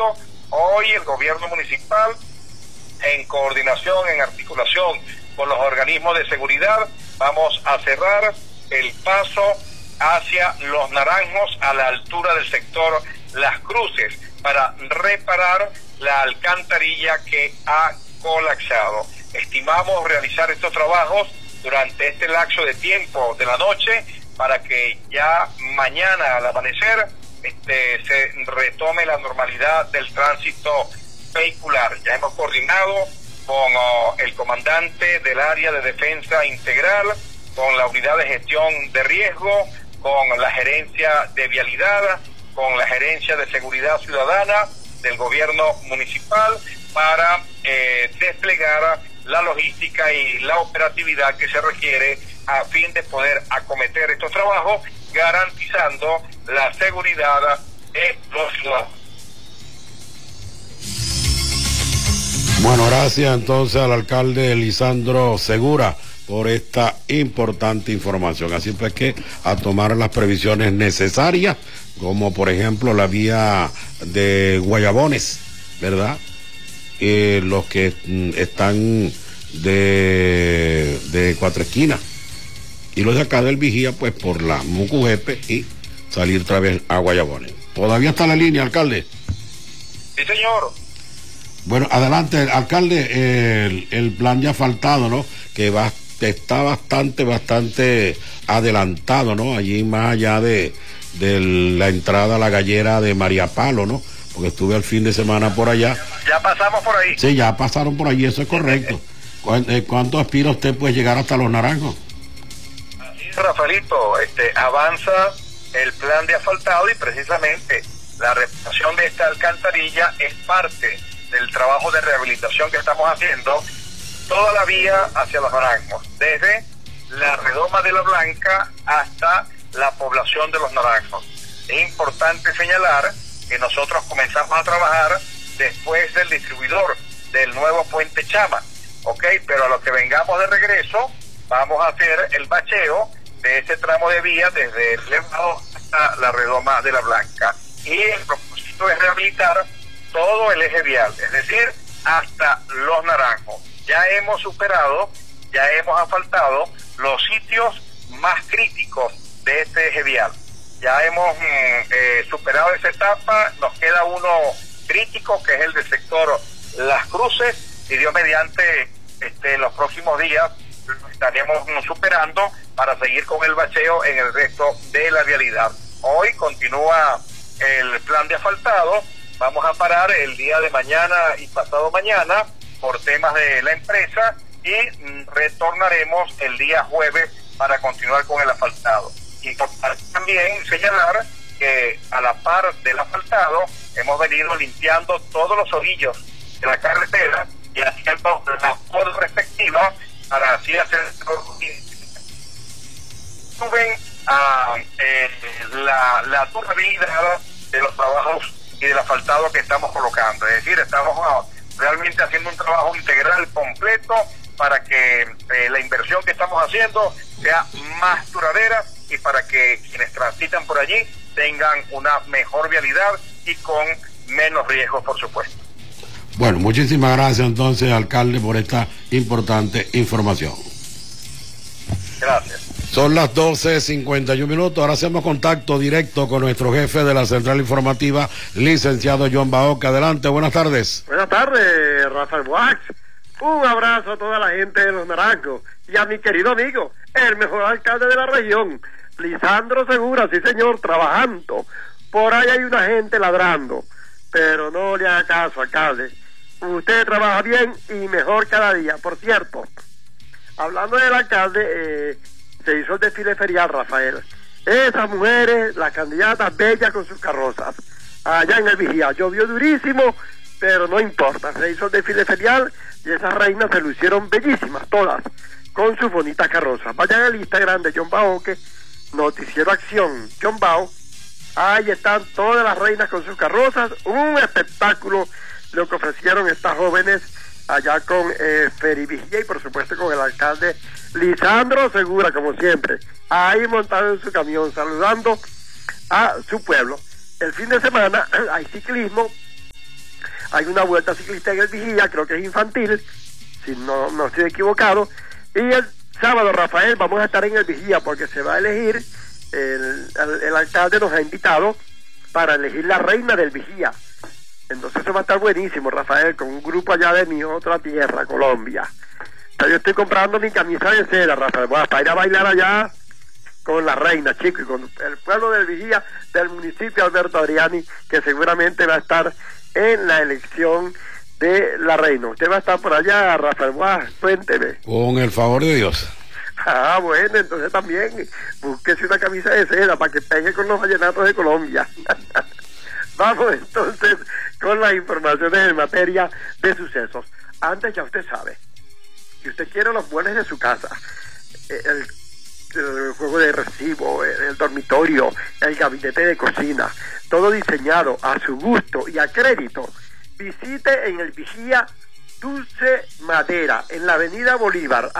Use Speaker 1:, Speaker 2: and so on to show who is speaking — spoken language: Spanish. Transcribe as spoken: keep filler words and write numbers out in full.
Speaker 1: tránsito. Hoy el gobierno municipal, en coordinación, en articulación con los organismos de seguridad, vamos a cerrar el paso hacia Los Naranjos a la altura del sector Las Cruces para reparar la alcantarilla que ha colapsado. Estimamos realizar estos trabajos durante este lapso de tiempo de la noche para que ya mañana al amanecer este, se retome la normalidad del tránsito vehicular. Ya hemos coordinado con oh, el comandante del área de defensa integral, con la unidad de gestión de riesgo, con la gerencia de vialidad, con la gerencia de seguridad ciudadana del gobierno municipal para eh, desplegar la logística y la operatividad que se requiere a fin de poder acometer estos trabajos, garantizando la seguridad de los ciudadanos.
Speaker 2: Bueno, gracias entonces al alcalde Lisandro Segura por esta importante información. Así pues que a tomar las previsiones necesarias, como por ejemplo la vía de Guayabones, ¿verdad? Eh, los que mm, están de, de Cuatro Esquinas, y los de acá del Vigía, pues por la Mucujepe y salir otra vez a Guayabones. ¿Todavía está la línea, alcalde?
Speaker 1: Sí, señor.
Speaker 2: Bueno, adelante, alcalde, el, el plan de asfaltado, ¿no? Que va, está bastante, bastante adelantado, ¿no? Allí más allá de, de la entrada a la gallera de María Palo, ¿no? Porque estuve el fin de semana por allá.
Speaker 1: Ya pasamos por ahí.
Speaker 2: Sí, ya pasaron por allí, eso es correcto. ¿Cuánto aspira usted pues llegar hasta Los Naranjos?
Speaker 1: Así es, Rafaelito, este, avanza el plan de asfaltado y precisamente la reparación de esta alcantarilla es parte del trabajo de rehabilitación que estamos haciendo, toda la vía hacia Los Naranjos, desde la redoma de la Blanca hasta la población de Los Naranjos. Es importante señalar que nosotros comenzamos a trabajar después del distribuidor del nuevo Puente Chama, ok, pero a lo que vengamos de regreso, vamos a hacer el bacheo de ese tramo de vía desde el elevado hasta la redoma de la Blanca. Y el propósito es rehabilitar todo el eje vial, es decir, hasta Los Naranjos. Ya hemos superado, ya hemos asfaltado los sitios más críticos de este eje vial. Ya hemos mm, eh, superado esa etapa, nos queda uno crítico que es el del sector Las Cruces, y Dios mediante este, los próximos días lo estaremos mm, superando para seguir con el bacheo en el resto de la vialidad. Hoy continúa el plan de asfaltado. Vamos a parar el día de mañana y pasado mañana por temas de la empresa y mm, retornaremos el día jueves para continuar con el asfaltado. Importante también señalar que a la par del asfaltado hemos venido limpiando todos los orillos de la carretera y haciendo las podas respectivas para así hacer suben a eh, la, la durabilidad de los trabajos y del asfaltado que estamos colocando. Es decir, estamos uh, realmente haciendo un trabajo integral completo para que eh, la inversión que estamos haciendo sea más duradera y para que quienes transitan por allí tengan una mejor vialidad y con menos riesgos, por supuesto.
Speaker 2: Bueno, muchísimas gracias entonces, alcalde, por esta importante información.
Speaker 1: Gracias.
Speaker 2: Son las doce cincuenta y un minutos. Ahora hacemos contacto directo con nuestro jefe de la central informativa, licenciado John Baoca. Adelante, buenas tardes.
Speaker 3: Buenas tardes, Rafael Wax. Un abrazo a toda la gente de Los Naranjos y a mi querido amigo, el mejor alcalde de la región, Lisandro Segura, sí señor, trabajando. Por ahí hay una gente ladrando, pero no le haga caso, alcalde. Usted trabaja bien y mejor cada día. Por cierto, hablando del alcalde, eh, se hizo el desfile ferial, Rafael. Esas mujeres, las candidatas bellas con sus carrozas, allá en el Vigía, llovió durísimo, pero no importa, se hizo el desfile ferial y esas reinas se lucieron bellísimas, todas, con sus bonitas carrozas. Vayan al Instagram de John Baoque, Noticiero Acción, John Bao, ahí están todas las reinas con sus carrozas, un espectáculo lo que ofrecieron estas jóvenes allá con eh, Feri Vigía y por supuesto con el alcalde Lisandro Segura, como siempre, ahí montado en su camión, saludando a su pueblo. El fin de semana hay ciclismo hay una vuelta ciclista en el Vigía, creo que es infantil, si no, no estoy equivocado, y el sábado, Rafael, vamos a estar en el Vigía porque se va a elegir, el, el, el alcalde nos ha invitado para elegir la reina del Vigía. Entonces eso va a estar buenísimo, Rafael, con un grupo allá de mi otra tierra, Colombia. Entonces yo estoy comprando mi camisa de seda, Rafael, bueno, para ir a bailar allá con la reina, chico, y con el pueblo del Vigía, del municipio Alberto Adriani, que seguramente va a estar en la elección de la reina. Usted va a estar por allá, Rafael, Buah, cuénteme.
Speaker 2: Con el favor de Dios.
Speaker 3: Ah, bueno, entonces también búsquese una camisa de seda para que pegue con los vallenatos de Colombia. Vamos entonces con las informaciones en materia de sucesos. Antes, ya usted sabe, si usted quiere los muebles de su casa, el, el juego de recibo, el, el dormitorio, el gabinete de cocina, todo diseñado a su gusto y a crédito, visite en el Vigía Dulce Madera, en la avenida Bolívar,